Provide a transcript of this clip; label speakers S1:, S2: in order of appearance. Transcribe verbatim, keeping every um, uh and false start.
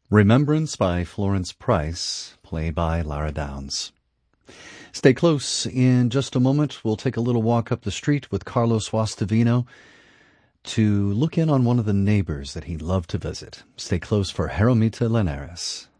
S1: Remembrance by Florence Price, play by Lara Downs. Stay close. In just a moment, we'll take a little walk up the street with Carlos Guastavino to look in on one of the neighbors that he loved to visit. Stay close for Jeromita Linares.